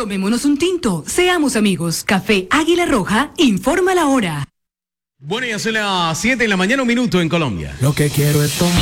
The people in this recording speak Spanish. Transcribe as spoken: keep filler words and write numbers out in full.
Tomémonos un tinto, seamos amigos. Café Águila Roja, informa la hora. Bueno, ya son las siete de la mañana, un minuto en Colombia. Lo que quiero es tomar.